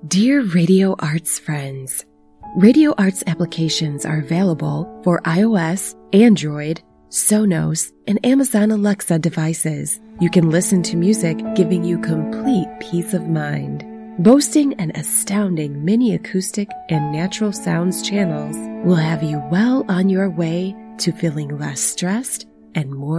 Dear Radio Arts friends, Radio Arts applications are available for iOS, Android, Sonos, and Amazon Alexa devices. You can listen to music giving you complete peace of mind. Boasting an astounding mini acoustic and natural sounds channels will have you well on your way to feeling less stressed and more